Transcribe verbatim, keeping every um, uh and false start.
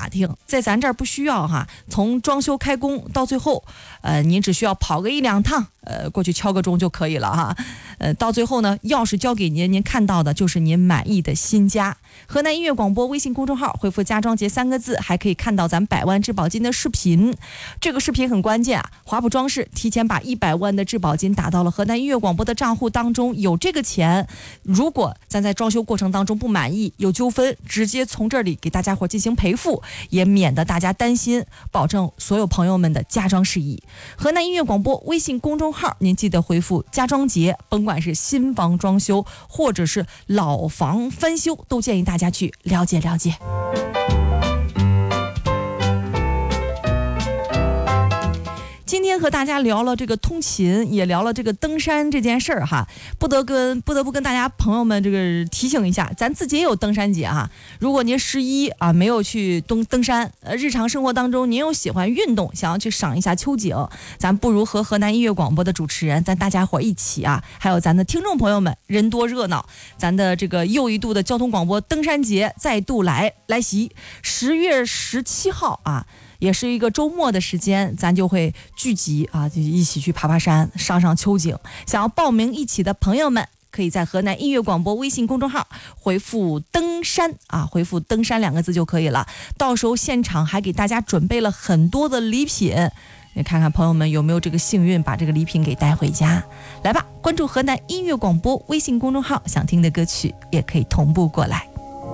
听，在咱这儿不需要哈，从装修开工到最后，呃，您只需要跑个一两趟，呃，过去敲个钟就可以了哈。呃，到最后呢，钥匙交给您，您看到的就是您满意的新家。河南音乐广播微信公众号回复家装节三个字，还可以看到咱百万质保金的视频。这个视频很关键啊，华普装饰提前把一百万的质保金打到了河南音乐广播的账户当中，有这个钱，如果咱在装修过程当中不满意有纠纷，直接从这里给大家伙进行赔付，也免得大家担心，保证所有朋友们的家装事宜。河南音乐广播微信公众号，您记得回复家装节，甭管是新房装修或者是老房翻修，都建议大家去了解了解。今天和大家聊了这个通勤，也聊了这个登山这件事儿哈，不得跟不得不跟大家朋友们这个提醒一下，咱自己也有登山节哈。如果您十一啊没有去登登山，呃，日常生活当中您又喜欢运动，想要去赏一下秋景，咱不如和河南音乐广播的主持人，咱大家伙一起啊，还有咱的听众朋友们，人多热闹，咱的这个又一度的交通广播登山节再度来来袭，十月十七号啊。也是一个周末的时间，咱就会聚集啊，就一起去爬爬山，上上秋景。想要报名一起的朋友们，可以在河南音乐广播微信公众号回复登山啊，回复登山两个字就可以了。到时候现场还给大家准备了很多的礼品，你看看朋友们有没有这个幸运把这个礼品给带回家。来吧，关注河南音乐广播微信公众号，想听的歌曲也可以同步过来。